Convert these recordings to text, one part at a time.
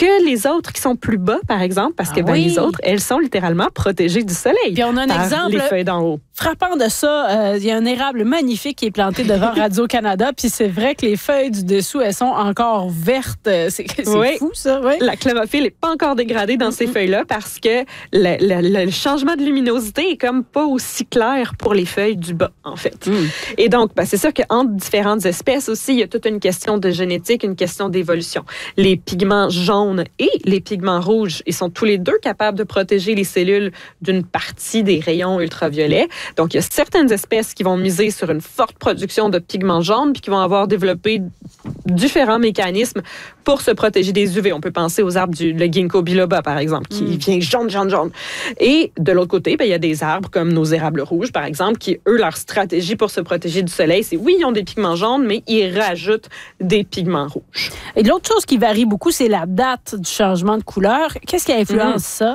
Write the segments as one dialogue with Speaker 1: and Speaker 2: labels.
Speaker 1: que les autres qui sont plus bas, par exemple, parce que les autres, elles sont littéralement protégées du soleil.
Speaker 2: Puis on a un exemple
Speaker 1: les feuilles d'en haut.
Speaker 2: Frappant de ça. Il y a un érable magnifique qui est planté devant Radio-Canada, puis c'est vrai que les feuilles du dessous, elles sont encore vertes. C'est fou, ça. Oui.
Speaker 1: La chlorophylle n'est pas encore dégradée dans ces feuilles-là parce que le changement de luminosité est comme pas aussi clair pour les feuilles du bas, en fait. Et donc, c'est sûr qu'entre différentes espèces aussi, il y a toute une question de génétique, une question d'évolution. Les pigments jaunes et les pigments rouges, ils sont tous les deux capables de protéger les cellules d'une partie des rayons ultraviolets. Donc, il y a certaines espèces qui vont miser sur une forte production de pigments jaunes puis qui vont avoir développé différents mécanismes pour se protéger des UV. On peut penser aux arbres le ginkgo biloba, par exemple, qui vient jaune. Et de l'autre côté, il y a des arbres comme nos érables rouges, par exemple, qui, eux, leur stratégie pour se protéger du soleil, c'est ils ont des pigments jaunes, mais ils rajoutent des pigments rouges.
Speaker 2: Et l'autre chose qui varie beaucoup, c'est la date du changement de couleur. Qu'est-ce qui influence ça?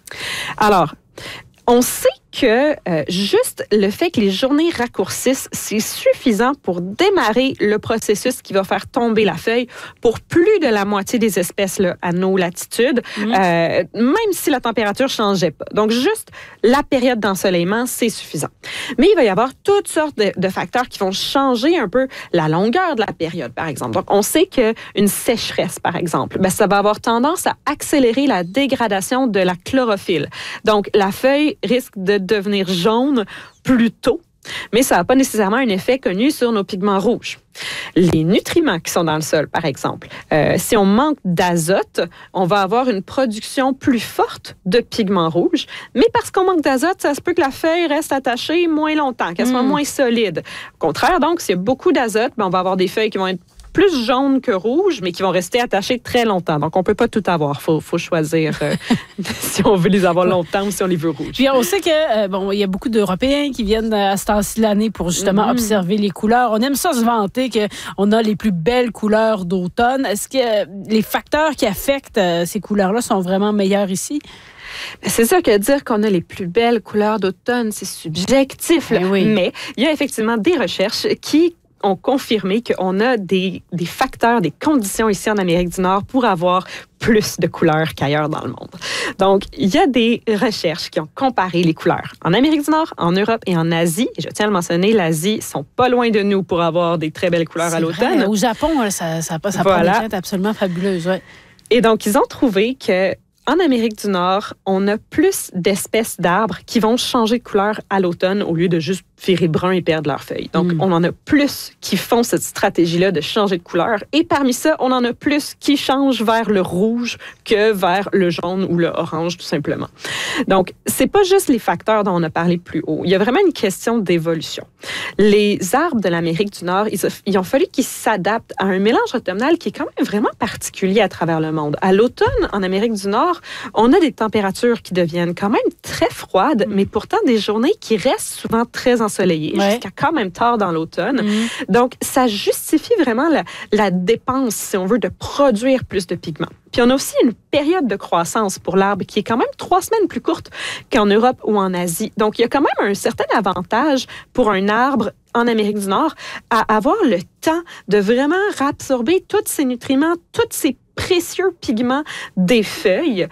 Speaker 1: Alors, on sait que juste le fait que les journées raccourcissent, c'est suffisant pour démarrer le processus qui va faire tomber la feuille pour plus de la moitié des espèces là, à nos latitudes, même si la température ne changeait pas. Donc, juste la période d'ensoleillement, c'est suffisant. Mais il va y avoir toutes sortes de facteurs qui vont changer un peu la longueur de la période, par exemple. Donc, on sait qu'une sécheresse, par exemple, ça va avoir tendance à accélérer la dégradation de la chlorophylle. Donc, la feuille risque de devenir jaune plus tôt, mais ça n'a pas nécessairement un effet connu sur nos pigments rouges. Les nutriments qui sont dans le sol, par exemple, si on manque d'azote, on va avoir une production plus forte de pigments rouges, mais parce qu'on manque d'azote, ça se peut que la feuille reste attachée moins longtemps, qu'elle soit moins solide. Au contraire, donc, s'il y a beaucoup d'azote, on va avoir des feuilles qui vont être plus jaunes que rouges, mais qui vont rester attachées très longtemps. Donc, on ne peut pas tout avoir. Faut choisir si on veut les avoir longtemps ou si on les veut rouges.
Speaker 2: Puis, on sait que il y a beaucoup d'Européens qui viennent à ce temps-ci de l'année pour justement observer les couleurs. On aime ça se vanter qu'on a les plus belles couleurs d'automne. Est-ce que les facteurs qui affectent ces couleurs-là sont vraiment meilleurs ici?
Speaker 1: C'est sûr que dire qu'on a les plus belles couleurs d'automne, c'est subjectif. Mais il y a effectivement des recherches qui ont confirmé qu'on a des facteurs, des conditions ici en Amérique du Nord pour avoir plus de couleurs qu'ailleurs dans le monde. Donc, il y a des recherches qui ont comparé les couleurs en Amérique du Nord, en Europe et en Asie. Et je tiens à le mentionner, l'Asie sont pas loin de nous pour avoir des très belles couleurs à l'automne.
Speaker 2: Vrai. Au Japon, ça prend des teintes absolument fabuleuses. Ouais.
Speaker 1: Et donc, ils ont trouvé que en Amérique du Nord, on a plus d'espèces d'arbres qui vont changer de couleur à l'automne au lieu de juste virer brun et perdre leurs feuilles. Donc, on en a plus qui font cette stratégie-là de changer de couleur. Et parmi ça, on en a plus qui changent vers le rouge que vers le jaune ou le orange, tout simplement. Donc, c'est pas juste les facteurs dont on a parlé plus haut. Il y a vraiment une question d'évolution. Les arbres de l'Amérique du Nord, il ont fallu qu'ils s'adaptent à un mélange automnal qui est quand même vraiment particulier à travers le monde. À l'automne, en Amérique du Nord, on a des températures qui deviennent quand même très froides, mais pourtant des journées qui restent souvent très ensoleillées, jusqu'à quand même tard dans l'automne. Donc, ça justifie vraiment la dépense, si on veut, de produire plus de pigments. Puis on a aussi une période de croissance pour l'arbre qui est quand même 3 semaines plus courte qu'en Europe ou en Asie. Donc, il y a quand même un certain avantage pour un arbre en Amérique du Nord à avoir le temps de vraiment réabsorber tous ces nutriments, tous ces précieux pigments des feuilles,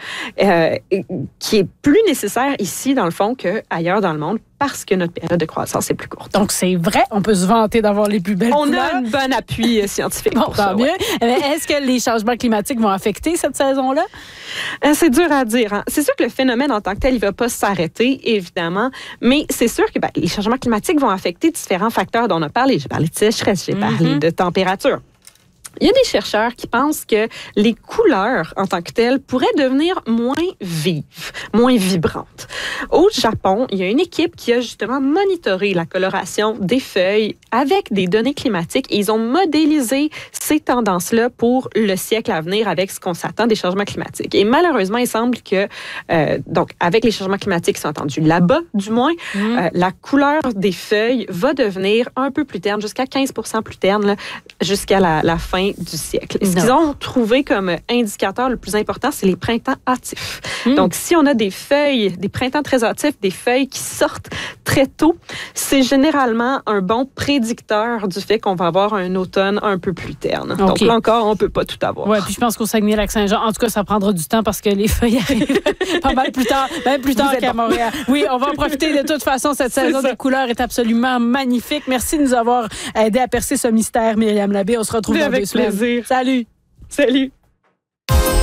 Speaker 1: qui est plus nécessaire ici, dans le fond, qu'ailleurs dans le monde, parce que notre période de croissance est plus courte.
Speaker 2: Donc, c'est vrai, on peut se vanter d'avoir les plus belles couleurs.
Speaker 1: On a un bon appui scientifique pour ça.
Speaker 2: Mieux. Est-ce que les changements climatiques vont affecter cette saison-là?
Speaker 1: C'est dur à dire. Hein. C'est sûr que le phénomène en tant que tel, il ne va pas s'arrêter, évidemment, mais c'est sûr que les changements climatiques vont affecter différents facteurs dont on a parlé. J'ai parlé de sécheresse, j'ai parlé de température. Il y a des chercheurs qui pensent que les couleurs en tant que telles pourraient devenir moins vives, moins vibrantes. Au Japon, il y a une équipe qui a justement monitoré la coloration des feuilles avec des données climatiques et ils ont modélisé ces tendances-là pour le siècle à venir avec ce qu'on s'attend des changements climatiques. Et malheureusement, il semble que, donc, avec les changements climatiques qui sont attendus là-bas, du moins, la couleur des feuilles va devenir un peu plus terne, jusqu'à 15% plus terne, là, jusqu'à la fin fin du siècle. Ce qu'ils ont trouvé comme indicateur le plus important, c'est les printemps hâtifs. Donc, si on a des printemps très hâtifs, des feuilles qui sortent très tôt, c'est généralement un bon prédicteur du fait qu'on va avoir un automne un peu plus terne. Okay. Donc là encore, on ne peut pas tout avoir.
Speaker 2: Oui, puis je pense qu'au Saguenay-Lac-Saint-Jean, en tout cas, ça prendra du temps parce que les feuilles arrivent pas mal plus tard, même plus tard qu'à Montréal. Oui, on va en profiter de toute façon. Cette saison des couleurs est absolument magnifique. Merci de nous avoir aidé à percer ce mystère, Myriam Labbé. On se retrouve dans 2 semaines.
Speaker 1: Avec plaisir.
Speaker 2: Salut.
Speaker 1: Salut.